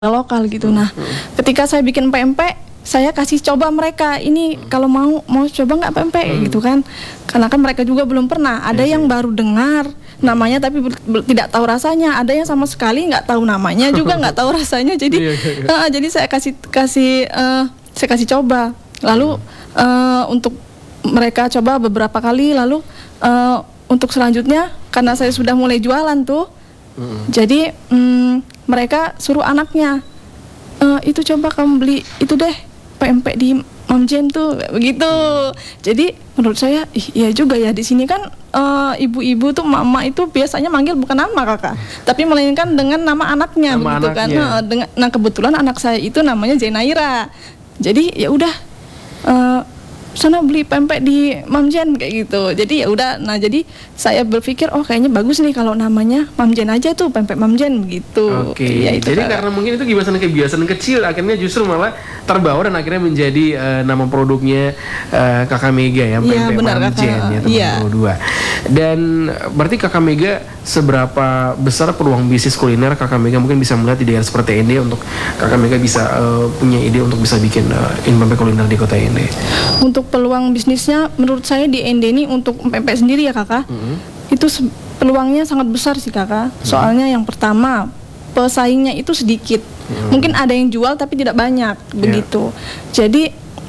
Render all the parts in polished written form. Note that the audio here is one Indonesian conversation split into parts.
lokal gitu. Nah, ketika saya bikin pempek, saya kasih coba mereka ini kalau mau coba nggak pempek gitu kan, karena kan mereka juga belum pernah. Ada yang baru dengar namanya tapi tidak tahu rasanya, ada yang sama sekali nggak tahu namanya juga nggak tahu rasanya. Jadi jadi saya kasih coba. Lalu untuk mereka coba beberapa kali, lalu untuk selanjutnya karena saya sudah mulai jualan tuh, jadi mereka suruh anaknya, itu coba kamu beli itu deh pempek di Mam Jen tuh begitu. Jadi menurut saya iya juga ya, di sini kan ibu-ibu tuh mama itu biasanya manggil bukan nama kakak, tapi melainkan dengan nama anaknya begitu kan. Nah kebetulan anak saya itu namanya Zenaira. Jadi ya udah sana beli pempek di Mam Jen kayak gitu. Jadi ya udah, nah jadi saya berpikir kayaknya bagus nih kalau namanya Mam Jen aja tuh, pempek Mam Jen begitu. Oke. Ya, jadi karena mungkin itu kebiasaan kecil akhirnya justru malah terbawa dan akhirnya menjadi nama produknya Kakak Mega ya, pempek Mam Jen ya teman-teman dua. Dan berarti Kakak Mega seberapa besar peluang bisnis kuliner Kakak Mega mungkin bisa melihat di daerah seperti Ende untuk Kakak Mega bisa punya ide untuk bisa bikin pempek kuliner di kota Ende? Untuk peluang bisnisnya menurut saya di Ende ini untuk pempek sendiri ya kakak, itu peluangnya sangat besar sih kakak. Soalnya yang pertama pesaingnya itu sedikit, mungkin ada yang jual tapi tidak banyak begitu. Jadi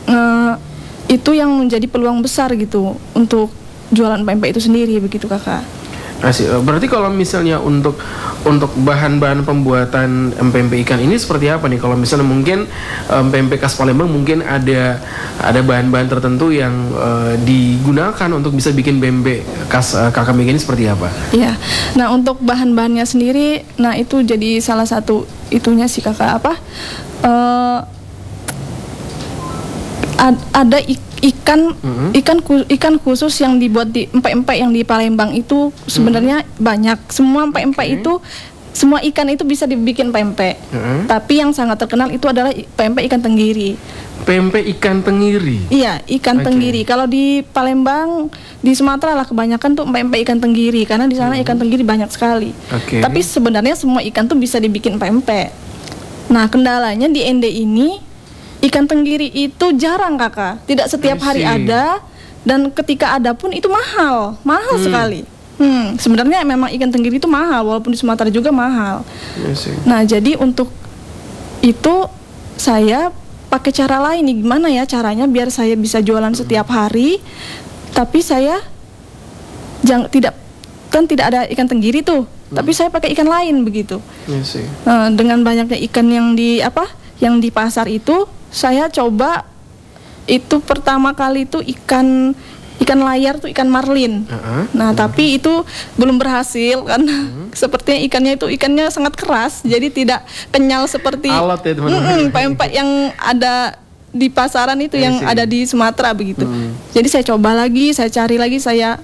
itu yang menjadi peluang besar gitu untuk jualan pempek itu sendiri begitu kakak. Berarti kalau misalnya untuk bahan-bahan pembuatan pempek ikan ini seperti apa nih? Kalau misalnya mungkin pempek khas Palembang mungkin ada bahan-bahan tertentu yang digunakan untuk bisa bikin pempek khas Kakak Mega ini seperti apa? Iya. Nah untuk bahan-bahannya sendiri, nah itu jadi salah satu itunya sih kakak ada ikan khusus yang dibuat di empek-empek yang di Palembang itu sebenarnya banyak. Semua empek-empek itu, semua ikan itu bisa dibikin pempek. Tapi yang sangat terkenal itu adalah pempek ikan tenggiri. Pempek ikan tenggiri? Iya, ikan tenggiri. Kalau di Palembang, di Sumatera lah kebanyakan tuh pempek ikan tenggiri, karena di sana ikan tenggiri banyak sekali. Tapi sebenarnya semua ikan tuh bisa dibikin pempek. Nah, kendalanya di Ende ini ikan tenggiri itu jarang kakak, tidak setiap hari ada, dan ketika ada pun itu mahal sekali. Sebenarnya memang ikan tenggiri itu mahal, walaupun di Sumatera juga mahal. Nah jadi untuk itu saya pakai cara lain nih, gimana ya caranya biar saya bisa jualan setiap hari, tapi saya tidak ada ikan tenggiri tuh, tapi saya pakai ikan lain begitu. Dengan banyaknya ikan yang di pasar itu, saya coba itu pertama kali itu ikan layar tuh ikan marlin. Nah tapi itu belum berhasil karena sepertinya ikannya sangat keras, jadi tidak kenyal seperti pempek yang ada di pasaran itu yang ada di Sumatera begitu. Jadi saya coba lagi, saya cari lagi, saya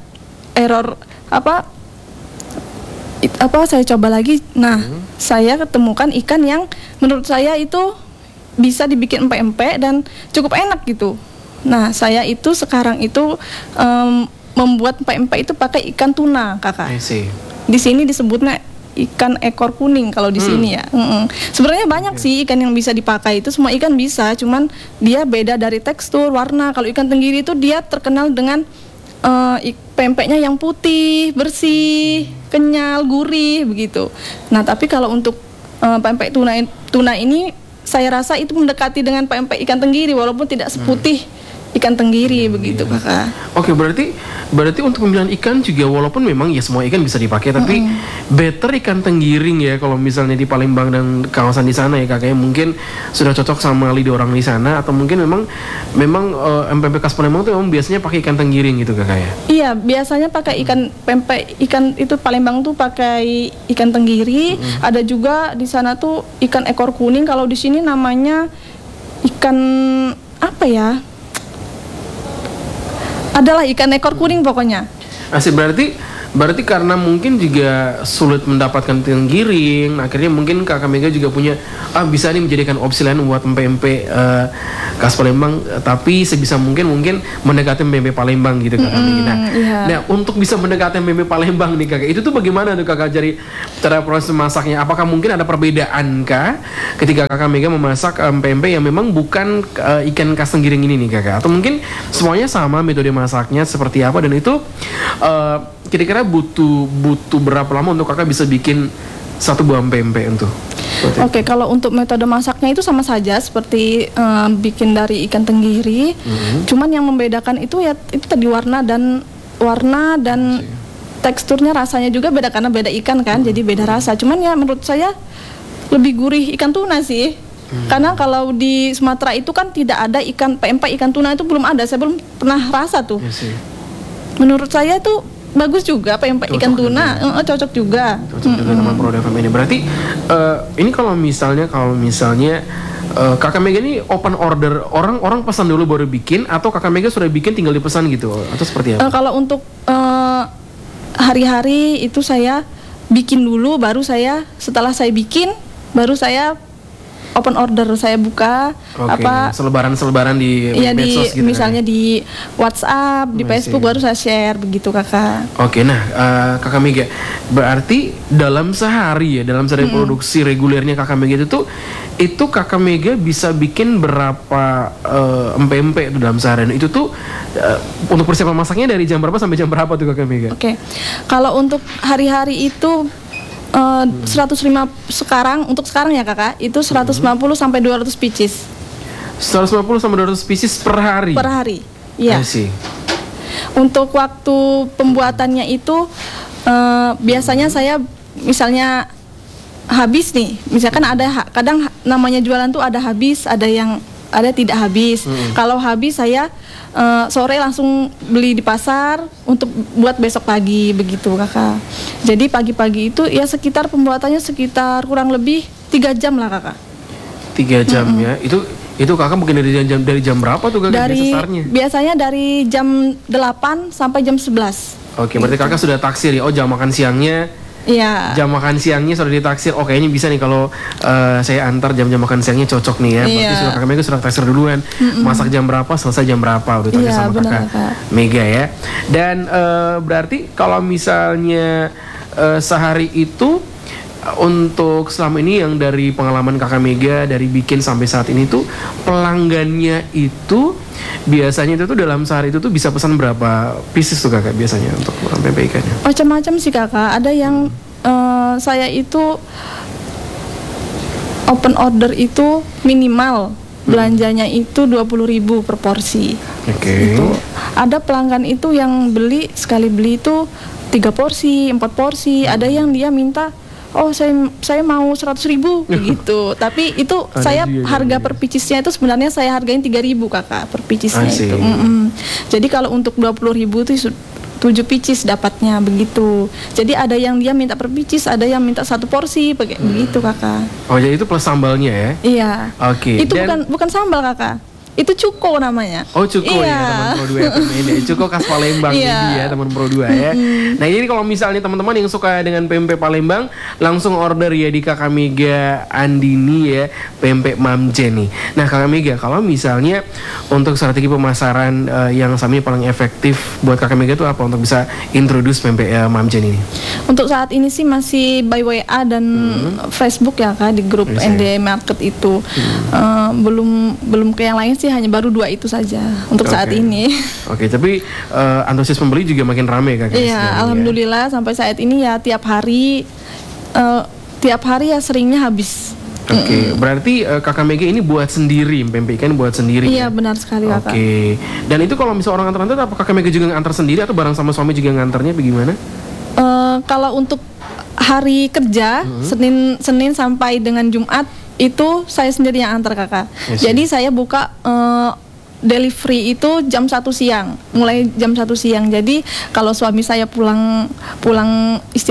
saya coba lagi. Nah saya ketemukan ikan yang menurut saya itu bisa dibikin empek-empek dan cukup enak gitu. Nah saya itu sekarang itu membuat empek-empek itu pakai ikan tuna kakak. Di sini disebutnya ikan ekor kuning kalau di sini ya. Sebenarnya banyak sih ikan yang bisa dipakai, itu semua ikan bisa, cuman dia beda dari tekstur, warna. Kalau ikan tenggiri itu dia terkenal dengan pempeknya yang putih, bersih, kenyal, gurih begitu. Nah tapi kalau untuk pempek tuna ini saya rasa itu mendekati dengan pempek ikan tenggiri walaupun tidak seputih ikan tenggiri begitu kakak. Oke, berarti untuk pemilihan ikan juga walaupun memang ya semua ikan bisa dipakai, tapi better ikan tenggiring ya kalau misalnya di Palembang dan kawasan di sana ya kakaknya, mungkin sudah cocok sama lidah orang di sana, atau mungkin memang pempek khas Palembang tuh memang biasanya pakai ikan tenggiring gitu kakaknya? Iya, biasanya pakai ikan itu Palembang tuh pakai ikan tenggiri. Ada juga di sana tuh ikan ekor kuning, kalau di sini namanya ikan apa ya? Adalah ikan ekor kuning pokoknya. Berarti Berarti karena mungkin juga sulit mendapatkan tenggiring, akhirnya mungkin Kakak Mega juga punya bisa nih menjadikan opsi lain buat pempek khas Palembang, tapi sebisa mungkin mendekati pempek Palembang gitu Kakak Mega. Nah, untuk bisa mendekati pempek Palembang nih Kakak, itu tuh bagaimana tuh Kakak dari cara proses masaknya? Apakah mungkin ada perbedaan kah ketika Kakak Mega memasak pempek yang memang bukan ikan khas tenggiring ini nih Kakak? Atau mungkin semuanya sama metode masaknya seperti apa, dan itu kira-kira butuh berapa lama untuk Kakak bisa bikin satu buah pempek untuk? Oke, kalau untuk metode masaknya itu sama saja seperti bikin dari ikan tenggiri. Cuman yang membedakan itu ya itu tadi warna dan teksturnya, rasanya juga beda karena beda ikan kan, jadi beda rasa. Cuman ya menurut saya lebih gurih ikan tuna sih. Karena kalau di Sumatera itu kan tidak ada pempek ikan tuna, itu belum ada. Saya belum pernah rasa tuh. Menurut saya itu bagus juga pempek ikan tuna, cocok juga. Cocok juga sama produk ini. Berarti ini kalau misalnya Kakak Mega ini open order, orang pesan dulu baru bikin, atau Kakak Mega sudah bikin tinggal dipesan gitu, atau seperti apa? Kalau untuk hari-hari itu saya bikin dulu, baru setelah saya bikin baru saya open order, saya buka selebaran di medsos gitu, misalnya di WhatsApp, di Facebook, baru saya share begitu Kakak. Nah Kakak Mega, berarti dalam sehari produksi regulernya Kakak Mega itu Kakak Mega bisa bikin berapa empek-empek itu dalam seharian? Itu tuh untuk persiapan masaknya dari jam berapa sampai jam berapa tuh Kakak Mega? Kalau untuk hari-hari itu 105 untuk sekarang ya Kakak, itu 150 sampai 200 pieces. 150 sampai 200 pieces per hari. Per hari. Iya. Untuk waktu pembuatannya itu biasanya saya misalnya habis nih. Misalkan kadang namanya jualan tuh ada habis, ada tidak habis. Kalau habis saya sore langsung beli di pasar untuk buat besok pagi begitu Kakak. Jadi pagi-pagi itu ya pembuatannya sekitar kurang lebih 3 jam lah Kakak. 3 jam ya. Itu Kakak mungkin dari jam berapa tuh Kakak biasanya? Biasanya dari jam 8 sampai jam 11. Berarti Kakak sudah taksir ya. Jam makan siangnya. Iya. Jam makan siangnya sudah ditaksir. Kayaknya bisa nih kalau saya antar jam makan siangnya cocok nih ya. Berarti Kakak Mega sudah taksir duluan. Masak jam berapa, selesai jam berapa, udah taksir sama Kakak Mega ya. Dan berarti kalau misalnya sehari itu untuk selama ini yang dari pengalaman Kakak Mega dari bikin sampai saat ini tuh pelanggannya itu biasanya itu tuh dalam sehari itu tuh bisa pesan berapa pieces tuh Kakak biasanya untuk pempek ikannya? Macam-macam sih Kakak. Ada yang saya itu open order itu minimal belanjanya itu 20.000 per porsi. Itu ada pelanggan itu yang sekali beli itu 3 porsi, 4 porsi. Ada yang dia minta saya mau 100.000 gitu. Tapi itu harga per piecesnya itu sebenarnya saya hargain 3.000 Kakak per piecesnya itu. Jadi kalau untuk 20.000 itu 7 pieces dapatnya begitu. Jadi ada yang dia minta per pieces, ada yang minta 1 porsi begitu Kakak. Jadi itu plus sambalnya ya? Iya. Itu bukan sambal Kakak. Itu cuko namanya. Cuko ya teman Pro 2 FM ini. Cuko khas Palembang ini ya teman Pro 2 ya. Nah ini kalau misalnya teman-teman yang suka dengan pempek Palembang, langsung order ya di Kakak Mega Andini ya, pempek Mam Jenny. Nah Kakak Mega, kalau misalnya untuk strategi pemasaran yang samanya paling efektif buat Kakak Mega itu apa untuk bisa introduce pempek Mam Jenny ini? Untuk saat ini sih masih by WA dan Facebook ya Kak, di grup ND Market itu. Belum ke yang lain sih, hanya baru 2 itu saja untuk saat ini. Tapi antusias pembeli juga makin ramai Kak. Iya, alhamdulillah sampai saat ini ya tiap hari ya seringnya habis. Berarti Kakak Mega ini buat sendiri, pempek ikan buat sendiri. Iya, benar sekali Kakak. Dan itu kalau misalnya orang antar-antar, apa Kakak Mega juga ngantar sendiri atau bareng sama suami juga ngantarnya bagaimana? Kalau untuk hari kerja Senin sampai dengan Jumat itu saya sendiri yang antar Kakak. Jadi saya buka delivery itu jam 1 siang, mulai jam 1 siang. Jadi kalau suami saya pulang istirahat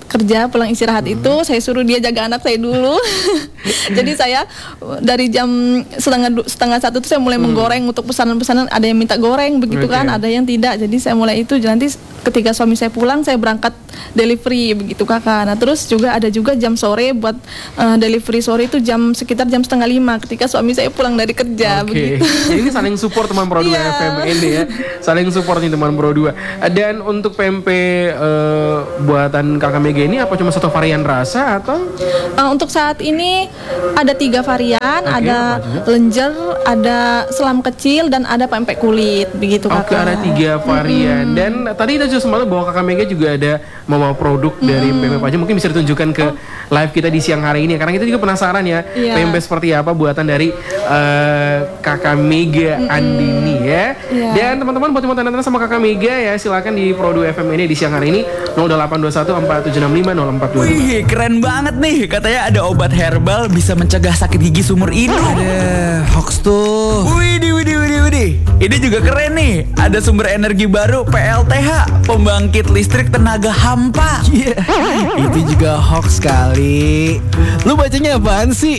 kerja pulang istirahat itu saya suruh dia jaga anak saya dulu. Jadi saya dari jam setengah satu tuh saya mulai menggoreng untuk pesanan-pesanan, ada yang minta goreng begitu kan, ada yang tidak. Jadi saya mulai itu, nanti ketika suami saya pulang saya berangkat delivery begitu Kakak. Nah terus juga ada juga jam sore buat delivery sore itu sekitar jam 4:30 ketika suami saya pulang dari kerja begitu. Jadi ini saling support teman Pro 2 FM ini ya. Saling support nih teman Pro 2. Dan untuk pempek buatan Kakak Mega ini apa cuma satu varian rasa atau? Untuk saat ini ada 3 varian, ada lenjer, ada selam kecil, dan ada pempek kulit begitu Kakak. Oke, ada 3 varian. Dan tadi kita juga semalam bahwa Kakak Mega juga ada membawa produk dari pempek Pajo. Mungkin bisa ditunjukkan ke live kita di siang hari ini karena kita juga penasaran ya pempek seperti apa buatan dari Kakak Mega Andini ya. Dan teman-teman buat yang mau tanya-tanya sama Kakak Mega ya, silakan di Pro 2 FM ini di siang hari ini 0821 4765 0422. Wih, keren banget nih. Katanya ada obat herbal bisa mencegah sakit gigi seumur hidup. Ada hoax tuh. Widih. Ini juga keren nih. Ada sumber energi baru PLTH, pembangkit listrik tenaga hampa. Itu juga hoax kali. Lu bacanya apaan sih?